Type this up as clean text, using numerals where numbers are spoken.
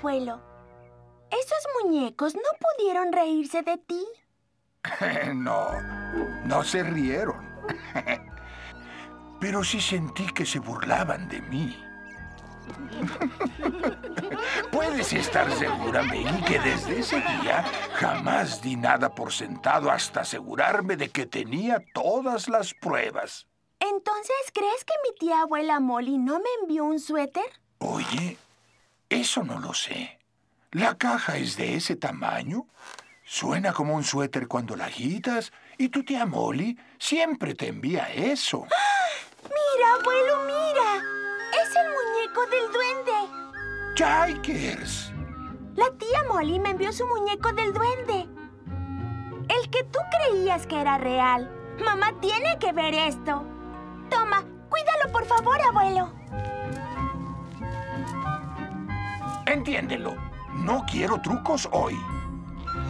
abuelo. ¿Esos muñecos no pudieron reírse de ti? No se rieron. Pero sí sentí que se burlaban de mí. Puedes estar segura, Maggie, que desde ese día jamás di nada por sentado hasta asegurarme de que tenía todas las pruebas. ¿Entonces crees que mi tía abuela Molly no me envió un suéter? Oye, eso no lo sé. ¿La caja es de ese tamaño? Suena como un suéter cuando la agitas y tu tía Molly siempre te envía eso. ¡Mira, abuelo, mira! ¡Es el muñeco del duende! ¡Jikers! La tía Molly me envió su muñeco del duende. El que tú creías que era real. Mamá tiene que ver esto. Toma, cuídalo por favor, abuelo. Entiéndelo. No quiero trucos hoy.